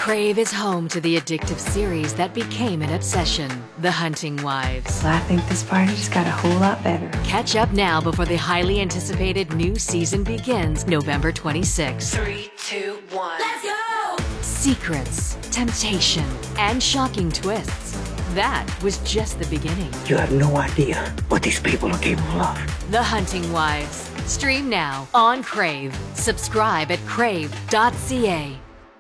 Crave is home to the addictive series that became an obsession, The Hunting Wives. I think this party just got a whole lot better. Catch up now before the highly anticipated new season begins November 26th. 3, 2, 1. Let's go! Secrets, temptation, and shocking twists. That was just the beginning. You have no idea what these people are capable of. The Hunting Wives. Stream now on Crave. Subscribe at crave.ca.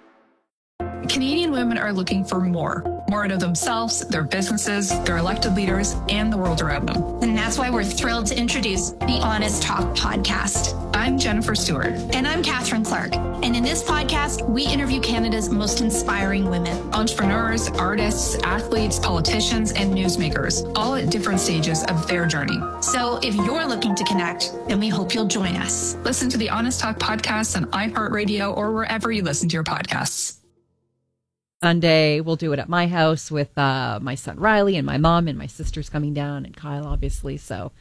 Canadian women are looking for more out of themselves, their businesses, their elected leaders, and the world around them. And that's why we're thrilled to introduce the Honest Talk podcast. I'm Jennifer Stewart. And I'm Catherine Clark. And in this podcast, we interview Canada's most inspiring women. Entrepreneurs, artists, athletes, politicians, and newsmakers, all at different stages of their journey. So if you're looking to connect, then we hope you'll join us. Listen to the Honest Talk podcast on iHeartRadio or wherever you listen to your podcasts. Sunday, we'll do it at my house with my son Riley and my mom and my sister's coming down and Kyle, obviously. So,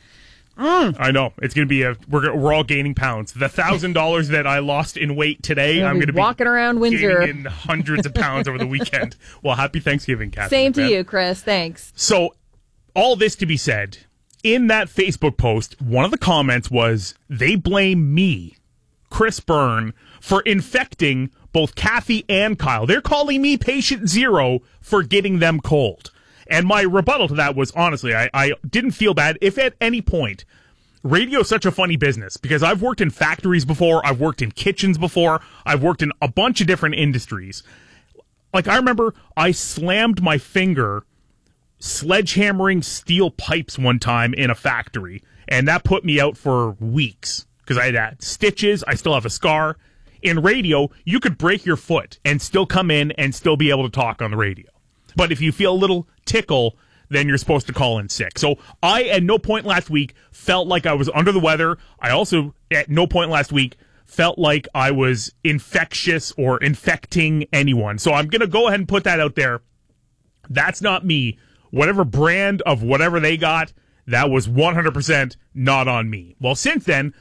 I know it's going to be we're all gaining pounds. The $1,000 that I lost in weight today, I'm going to be walking around Windsor, gaining in hundreds of pounds over the weekend. Well, happy Thanksgiving, Catherine. Same to you, Chris. Thanks. So, all this to be said, in that Facebook post, one of the comments was they blame me, Chris Byrne, for infecting both Kathy and Kyle. They're calling me patient zero for getting them cold. And my rebuttal to that was, honestly, I didn't feel bad. If at any point, radio is such a funny business because I've worked in factories before, I've worked in kitchens before, I've worked in a bunch of different industries. Like, I remember I slammed my finger sledgehammering steel pipes one time in a factory, and that put me out for weeks because I had stitches, I still have a scar. In radio, you could break your foot and still come in and still be able to talk on the radio. But if you feel a little tickle, then you're supposed to call in sick. So I, at no point last week, felt like I was under the weather. I also, at no point last week, felt like I was infectious or infecting anyone. So I'm going to go ahead and put that out there. That's not me. Whatever brand of whatever they got, that was 100% not on me. Well, since then,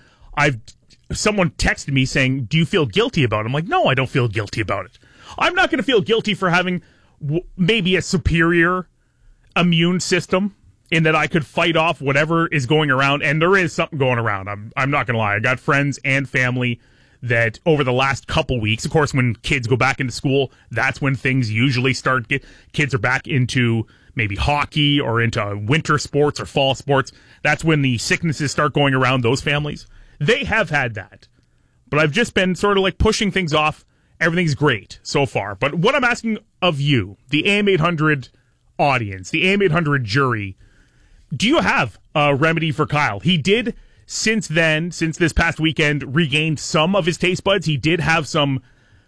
someone texted me saying, do you feel guilty about it? I'm like, no, I don't feel guilty about it. I'm not going to feel guilty for having maybe a superior immune system in that I could fight off whatever is going around. And there is something going around. I'm not going to lie. I got friends and family that over the last couple weeks, of course, when kids go back into school, that's when things usually start. Kids are back into maybe hockey or into winter sports or fall sports. That's when the sicknesses start going around those families. They have had that, but I've just been sort of like pushing things off. Everything's great so far. But what I'm asking of you, the AM800 audience, the AM800 jury, do you have a remedy for Kyle? He did, since this past weekend, regain some of his taste buds. He did have some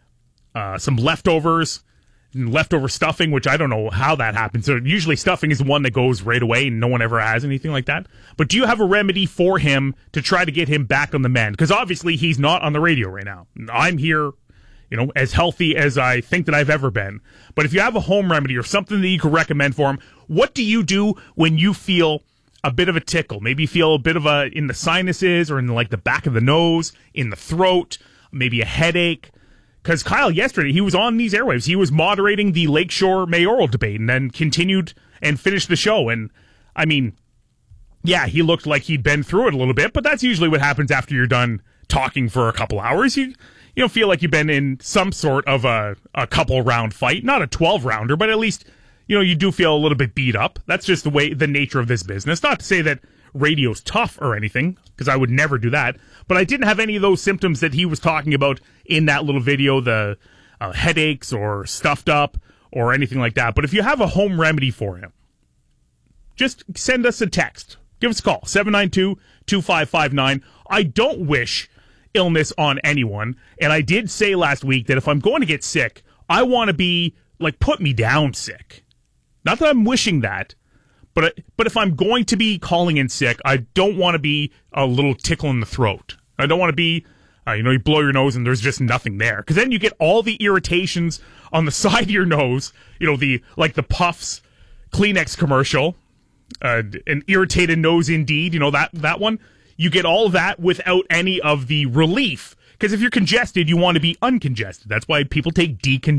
leftover stuffing, which I don't know how that happens. So usually stuffing is the one that goes right away and no one ever has anything like that. But do you have a remedy for him to try to get him back on the mend? Because obviously he's not on the radio right now. I'm here, as healthy as I think that I've ever been. But if you have a home remedy or something that you could recommend for him, what do you do when you feel a bit of a tickle? Maybe you feel a bit of in the sinuses or in like the back of the nose, in the throat, maybe a headache. Because Kyle, yesterday, he was on these airwaves. He was moderating the Lakeshore mayoral debate and then continued and finished the show. And, I mean, yeah, he looked like he'd been through it a little bit, but that's usually what happens after you're done talking for a couple hours. You don't feel like you've been in some sort of a couple-round fight. Not a 12-rounder, but at least, you do feel a little bit beat up. That's just the nature of this business. Not to say that radio's tough or anything, because I would never do that. But I didn't have any of those symptoms that he was talking about in that little video, the headaches or stuffed up or anything like that. But if you have a home remedy for him, just send us a text. Give us a call, 792-2559. I don't wish illness on anyone. And I did say last week that if I'm going to get sick, I want to be, put me down sick. Not that I'm wishing that. But if I'm going to be calling in sick, I don't want to be a little tickle in the throat. I don't want to be, you blow your nose and there's just nothing there. Because then you get all the irritations on the side of your nose, the Puffs Kleenex commercial, an irritated nose indeed, that one. You get all of that without any of the relief. Because if you're congested, you want to be uncongested. That's why people take decongestant.